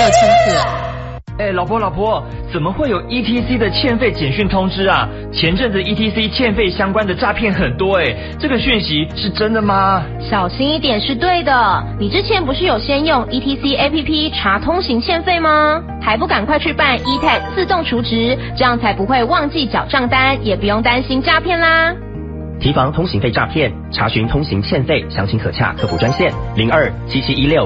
克。 老婆，怎么会有 ETC 的欠费简讯通知啊？前阵子 ETC 欠费相关的诈骗很多这个讯息是真的吗？ 小心一点是对的。你之前不是有先用 ETC APP 查通行欠费吗？还不赶快去办 eTag 自动储值，这样才不会忘记缴账单，也不用担心诈骗啦。 提防通行费诈骗，查询通行欠费，详情可洽客服专线027716